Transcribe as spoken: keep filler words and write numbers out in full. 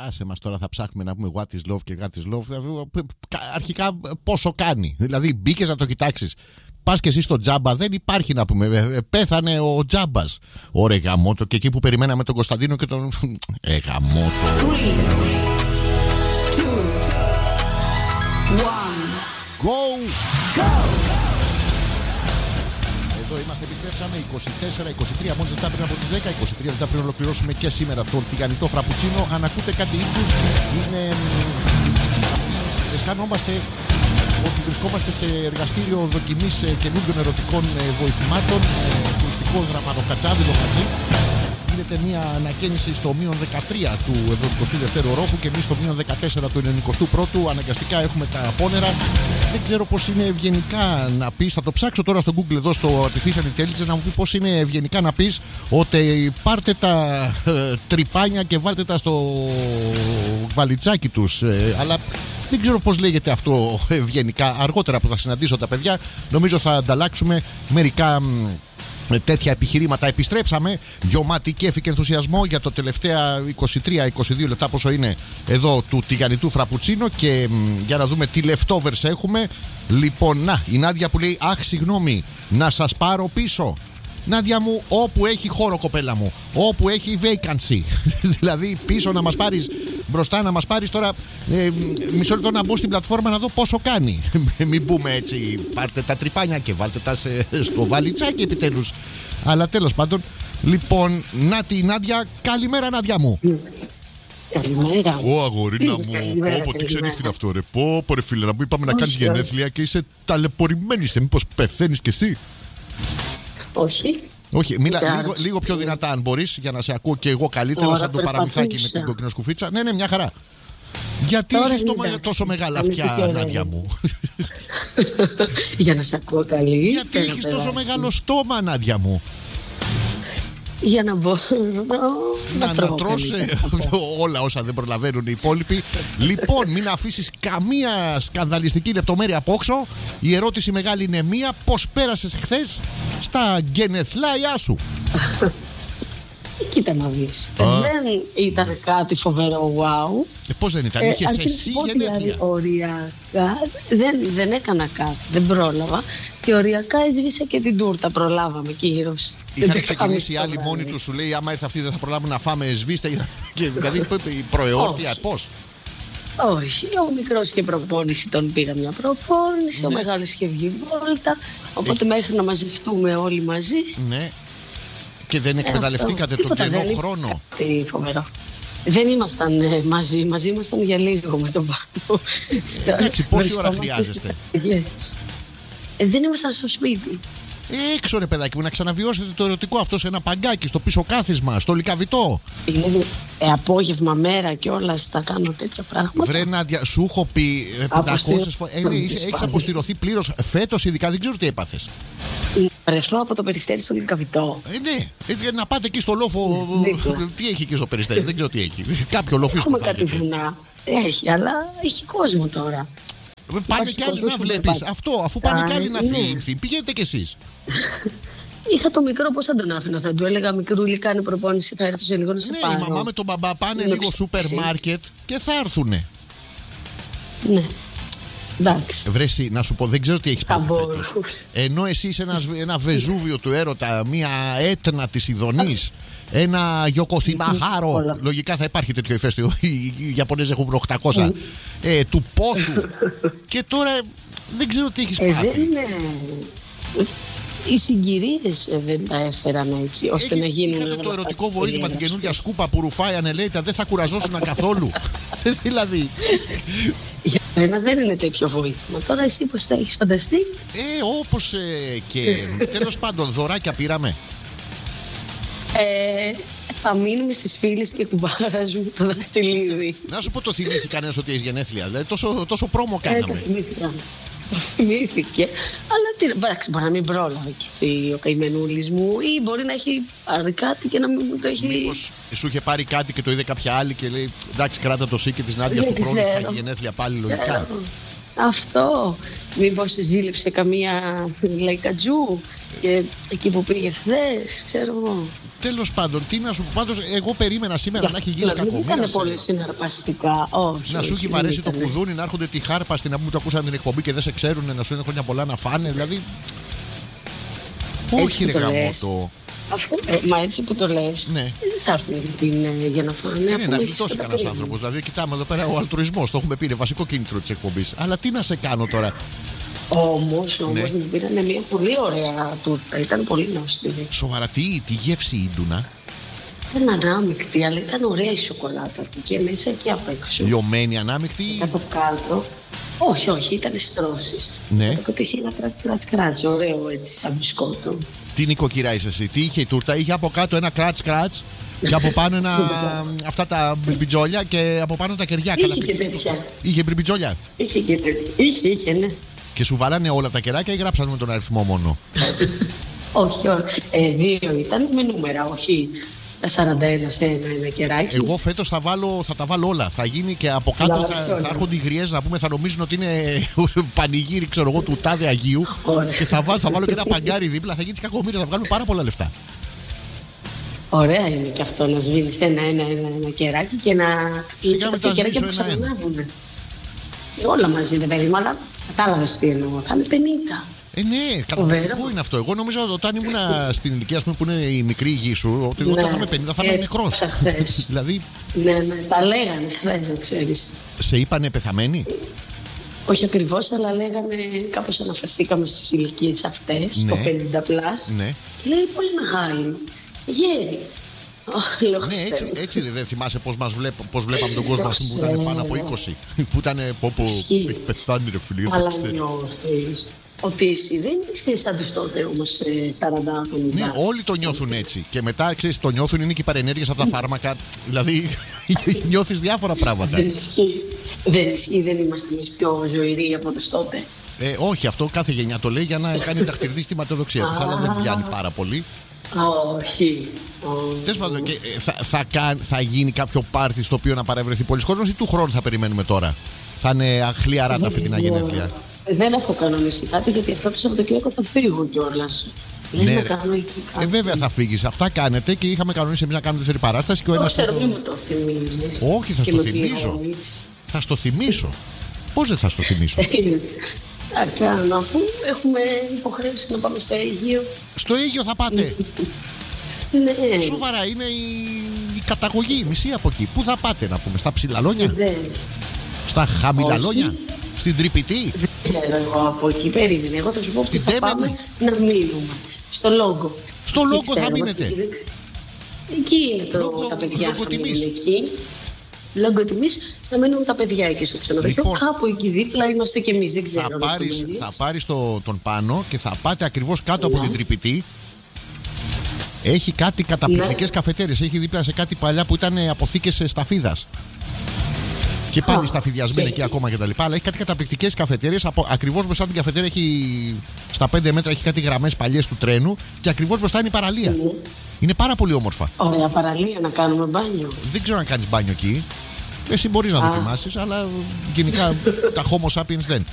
άσε μας τώρα, θα ψάχνουμε να πούμε what is love και what is love. Αρχικά πόσο κάνει. Δηλαδή μπήκες να το κοιτάξεις. Πας και εσύ στο Τζάμπα, δεν υπάρχει να πούμε. Πέθανε ο Τζάμπας. Ωραία, γαμώτο. Και εκεί που περιμέναμε τον Κωνσταντίνο και τον. Ε, γαμώτο. Go! Go! Εδώ είμαστε, επιστρέψαμε είκοσι τέσσερα είκοσι τρία μόλις λεπτά πριν από τις δέκα. είκοσι τρία λεπτά πριν ολοκληρώσουμε και σήμερα τον τηγανιτό φραπουτσίνο. Αν ακούτε κάτι ήχους, είναι. Αισθανόμαστε ότι βρισκόμαστε σε εργαστήριο δοκιμής καινούργιων ερωτικών βοηθημάτων. Τουριστικό δραματοκατσάδι λοχατή. Γίνεται μια ανακαίνιση στο μείον δεκατρία του εβδομηκοστού δεύτερου ορόφου και εμείς στο μείον δεκατέσσερα του ενενηκοστού πρώτου. Αναγκαστικά έχουμε τα πόνερα. Δεν ξέρω πώς είναι ευγενικά να πεις. Θα το ψάξω τώρα στο Google εδώ στο Artificial Intelligence να μου πει πώς είναι ευγενικά να πεις ότι πάρτε τα ε, τρυπάνια και βάλτε τα στο βαλιτσάκι τους. Ε, αλλά δεν ξέρω πώς λέγεται αυτό ευγενικά. Αργότερα που θα συναντήσω τα παιδιά, νομίζω θα ανταλλάξουμε μερικά τέτοια επιχειρήματα. Επιστρέψαμε γιωμάτι κέφι και ενθουσιασμό για το τελευταία είκοσι τρία είκοσι δύο λεπτά πόσο είναι εδώ του τηγανιτού φραπουτσίνο και μ, για να δούμε τι leftovers έχουμε. Λοιπόν, να, η Νάντια που λέει αχ συγγνώμη, να σας πάρω πίσω. Νάντια μου, όπου έχει χώρο κοπέλα μου, όπου έχει vacancy. Δηλαδή πίσω να μας πάρεις, μπροστά να μας πάρεις τώρα ε, μισό λεπτό να μπω στην πλατφόρμα να δω πόσο κάνει. Μην μπούμε έτσι, πάρτε τα τρυπάνια και βάλτε τα σε, στο βαλιτσάκι επιτέλους. Αλλά τέλος πάντων, λοιπόν, Νάτι, Νάντια, καλημέρα Νάντια μου. Καλημέρα. Ω αγορίνα μου, πω τι ξενύχτη είναι αυτό ρε. Πω πω ρε φίλε, να μου είπαμε να κάνεις γενέθλια και είσαι ταλαιπωρημένη. Μήπως πεθαίνεις κι εσύ? Όχι. Όχι, μίλα λίγο, λίγο πιο δυνατά αν μπορείς για να σε ακούω και εγώ καλύτερα. Τώρα σαν το παραμυθάκι με την κοκκινοσκουφίτσα. Ναι, ναι, μια χαρά. Γιατί Τώρα έχεις το, εντάξει. τόσο μεγάλα αυτιά, Νάντια μου? Για να σε ακούω καλή. Γιατί έχεις τόσο μεγάλο στόμα, Νάντια μου? Για να μπορώ Να, να, να τρως ε, όλα όσα δεν προλαβαίνουν οι υπόλοιποι. Λοιπόν, μην αφήσεις καμία σκανδαλιστική λεπτομέρεια απόξω. Η ερώτηση μεγάλη είναι μία. Πώς πέρασες χθες στα γενεθλάια σου? Κοίτα να δεις. Δεν ήταν κάτι φοβερό wow. Ε, πώς δεν ήταν, είχες αρχικά εσύ πω, γενέθλια? δηλαδή, οριακά δεν, δεν έκανα κάτι, δεν πρόλαβα. Και οριακά έσβησε και την τούρτα, προλάβαμε κύριο. Είχαν ξεκινήσει οι άλλοι μόνοι του, σου λέει άμα ήρθε αυτή δεν θα προλάβουν να φάμε, σβήστε. Και δηλαδή η προεόρτια, πώς? Όχι, ο μικρός είχε προπόνηση, τον πήγα μια προπόνηση, ναι. Ο μεγάλος είχε βγει βόλτα. Οπότε ε... μέχρι να μαζευτούμε όλοι μαζί. Ναι. Και δεν εκμεταλλευτήκατε τον κενό χρόνο? Τι φοβερό. Δεν ήμασταν ε, μαζί, μαζί ήμασταν για λίγο με τον Πάνο. Έτσι, πόση ώρα χρειάζεστε? Ε, δεν ήμασταν στο σπίτι. Έξω ρε παιδάκι μου, να ξαναβιώσετε το ερωτικό αυτό σε ένα παγκάκι, στο πίσω κάθισμα, στο λικαβιτό. Είναι ε, απόγευμα, μέρα και όλα τα κάνω τέτοια πράγματα. Βρε Νάντια, σου έχω πει πεντακόσιες φορές. Ε, ναι, έχεις αποστηρωθεί πλήρως φέτος, ειδικά δεν ξέρω τι έπαθες. Βρεθώ από το Περιστέρι στο λικαβιτό. Ε, ναι, ε, να πάτε εκεί στο λόφο. Τι έχει εκεί στο Περιστέρι, δεν ξέρω τι έχει. Κάποιο λοφίσκο θα έχει. Έχει, αλλά έχει κόσμο τώρα. Πάνε κι άλλοι να βλέπεις αυτό, αφού πάνε κι άλλοι να φύγει. Πηγαίνετε κι εσείς. Είχα το μικρό, πώς θα τον άφηνα? Θα του έλεγα μικρούλη, κάνει προπόνηση, θα έρθω σε λίγο να σε πάρω. Ναι, η μαμά με τον μπαμπά πάνε λίγο σούπερ μάρκετ και θα έρθουνε. Ναι. Εντάξει. Βρέσει, να σου πω, δεν ξέρω τι έχεις πάθει φέτος. Ενώ εσύ είσαι ένα, ένα Βεζούβιο του έρωτα, μια Έτνα της Ιδονής, ένα Γιοκοθιμαχάρο. Λογικά θα υπάρχει τέτοιο ηφαίστειο. Οι Ιαπωνέζοι έχουν οκτακόσια. ε, του πόθου. Και τώρα δεν ξέρω τι έχεις ε, πάθει. Δεν είναι... Οι συγκυρίες δεν τα έφεραν έτσι ώστε Έχ, να γίνουν. Είχατε το ερωτικό βοήθημα, την καινούργια σκούπα που ρουφάει ανελέητα, δεν θα κουραζόσουν καθόλου. Δηλαδή. Για μένα δεν είναι τέτοιο βοήθημα. Τώρα εσύ πώς τα έχεις φανταστεί? Ε, όπως ε, και τέλος πάντων, δωράκια πήραμε. Ε, θα μείνουμε στις φίλες και κουμπάρας μου το δαχτυλίδι. Να σου πω, το θυμήθη κανένας ότι έχεις γενέθλια? Δηλαδή, τόσο, τόσο πρόμο κάναμε. Ε, το θυμήθηκα. Το θυμήθηκε. Αλλά τι, εντάξει, μπορεί να μην πρόλαβε κι εσύ ο καημενούλης μου, ή μπορεί να έχει πάρει κάτι και να μην μου το έχει. Μήπως σου είχε πάρει κάτι και το είδε κάποια άλλη και λέει εντάξει, κράτα το σίκι της Νάντιας του χρόνου, θα έχει γενέθλια πάλι λογικά. Αυτό. Μήπως ζήλεψε καμία λαϊκατζού και εκεί που πήγε χθες, ξέρω εγώ. Τέλος πάντων, τι να σου πω. Πάντως, εγώ περίμενα σήμερα να έχει γίνει κακομοίρας. Δεν ήταν πολύ συναρπαστικά. Όχι. Να όχι, σου έχει βαρέσει το κουδούνι, να έρχονται τη χάρπα στην να μου το ακούσαν την εκπομπή και δεν σε ξέρουν, να σου είναι χρόνια πολλά να φάνε. Δηλαδή. Όχι, ρε γαμώτο. Αφού, ε, μα έτσι που το λες, ναι. δεν θα έρθουν την, ε, για να φάνε. Ναι, να γλιτώσει κανένας άνθρωπος. Δηλαδή, κοιτάμε εδώ πέρα ο αλτρουισμός. Το έχουμε πει, είναι βασικό κίνητρο της εκπομπής. Αλλά τι να σε κάνω τώρα. Όμως, όμως, ναι. μου πήρανε μια πολύ ωραία τούρτα. Ήταν πολύ νόστιμη. Σοβαρά, τι, τι γεύση ίντουνα. Ήταν ανάμεικτη, αλλά ήταν ωραία η σοκολάτα του και μέσα και απ' έξω. Λιωμένη, ανάμεικτη. Κάτω κάτω. Όχι, όχι, ήταν στρώσεις. Ναι. Τότε είχε ένα κράτς, κράτς, κράτς. Ωραίο έτσι, σαν μπισκότο. Τι νοικοκυρά είσαι εσύ, τι είχε η τούρτα, είχε από κάτω ένα κράτς, κράτς. Και από πάνω ένα. αυτά τα μπιμπιτζόλια και από πάνω τα κεριά. Είχε και τέτοια. Είχε μπιμπιτζόλια. Είχε και τέτοια. Είχε, είχε, ναι. Και σου βάλανε όλα τα κεράκια ή γράψανε με τον αριθμό μόνο. Όχι, όχι. Ε, δύο ήταν με νούμερα, όχι τα σαράντα ένα σε ένα, ένα κεράκι. Εγώ φέτος θα, βάλω, θα τα βάλω όλα. Θα γίνει και από κάτω θα, θα έρχονται οι γριές να πούμε, θα νομίζουν ότι είναι πανηγύρι, ξέρω εγώ, του τάδε Αγίου. Ωραία. Και θα βάλω, θα βάλω και ένα παγκάρι δίπλα, θα γίνει κακομοίρα, θα βγάλουμε πάρα πολλά λεφτά. Ωραία είναι και αυτό να σβήνεις ένα, ένα, ένα, ένα κεράκι και να. Σιγά μετά σβήσω ένα, ένα. Όλα μαζί δεν περίμενα, αλλά κατάλαβες τι εννοώ. Θα είναι πενήντα. Ε, ναι, καταπληκτικό είναι αυτό. Εγώ νομίζω ότι όταν ήμουν στην ηλικία πούμε, που είναι η μικρή γη σου, ότι όταν θα είμαι πενήντα θα είμαι νεκρός. Δηλαδή. Ναι, ναι, τα λέγανε χθες, να ξέρεις. Σε είπανε πεθαμένοι. Όχι ακριβώς, αλλά λέγανε, κάπως αναφερθήκαμε στις ηλικίες αυτές, ναι. Το πενήντα πλας. Ναι. Και λέει πολύ μεγάλη. Γέρι. Oh, ναι, έτσι, έτσι δεν θυμάσαι πώς, μας βλέπ, πώς βλέπαμε τον κόσμο που ήταν πάνω από είκοσι. Που ήταν πω πω έχει πεθάνει ρε φίλοι. Αλλά νιώθεις ότι εσύ δεν είσαι σαν τους τότε όμως σαράντα πενήντα. Ναι, όλοι το νιώθουν έτσι. Και μετά ξέρεις, το νιώθουν είναι και οι παρενέργειες από τα φάρμακα. Δηλαδή νιώθεις διάφορα πράγματα. Δεν ισχύει. Δεν ισχύει, δεν είμαστε εμείς πιο ζωηροί από τους τότε. Ε, όχι, αυτό κάθε γενιά το λέει για να κάνει ταχτηρδί στη ματαιοδοξία της. Αλλά δεν πιάνει πάρα πολύ. Όχι. Τέλος πάντων, θα, θα, θα, θα γίνει κάποιο πάρτι στο οποίο να παρευρεθεί πολλοί κόσμος ή του χρόνου θα περιμένουμε τώρα. Θα είναι χλιαρά τα φετινά γενέθλια. Δεν έχω κανονίσει κάτι γιατί αυτό το Σαββατοκύριακο θα φύγω κιόλας. Ναι, να κάνω εκεί κάτι. Ε, βέβαια θα φύγεις. Αυτά κάνετε και είχαμε κανονίσει εμείς να κάνουμε δεύτερη παράσταση. Και ο ένας ξέρω, το... μην μου το θυμίζεις. Όχι, θα στο θυμίσω. Θα στο θυμίσω. Πώς δεν θα στο θυμίσω. Θα κάνω, αφού έχουμε υποχρέωση να πάμε στο Αίγυο. Στο Αίγυο θα πάτε. Ναι. Σοβαρά, είναι η, η καταγωγή, η μισή από εκεί. Πού θα πάτε να πούμε, στα ψηλαλόνια, στα χαμηλαλόνια, στην Τρυπητή. Δεν ξέρω εγώ από εκεί, περίμενε. Εγώ θα σου πω που θα πάμε να μείνουμε. Στο Λόγκο. Στο Λόγκο θα μείνετε. Εκεί είναι το, λόγω, τα παιδιά θα μείνουν εκεί. Λόγω τιμής θα μείνουν τα παιδιά εκεί στο ξενοδοχείο. Λοιπόν, κάπου εκεί δίπλα είμαστε κι εμείς, δεν ξέρω. Θα πάρεις, θα πάρεις το, τον Πάνο και θα πάτε ακριβώς κάτω ναι. από την Τρυπητή. Έχει κάτι καταπληκτικές ναι. καφετέρειες. Έχει δίπλα σε κάτι παλιά που ήταν αποθήκες σταφίδας. Και πάλι σταφιδιασμένοι εκεί ακόμα κτλ. Αλλά έχει κάτι καταπληκτικές καφετέρειες. Ακριβώς μπροστά την καφετέρια έχει στα πέντε μέτρα έχει κάτι γραμμές παλιές του τρένου. Και ακριβώς μπροστά είναι η παραλία. Mm. Είναι πάρα πολύ όμορφα. Ωραία παραλία, να κάνουμε μπάνιο. Δεν ξέρω αν κάνεις μπάνιο εκεί. Εσύ μπορείς να δοκιμάσεις, αλλά γενικά τα Homo sapiens δεν.